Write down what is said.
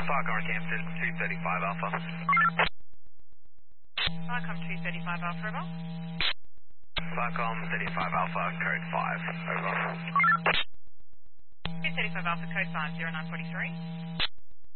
Farcom Campton, 235 Alpha. Farcom 235 Alpha, over. Farcom 35 Alpha, code 5, over. 235 Alpha, code 5, 0943.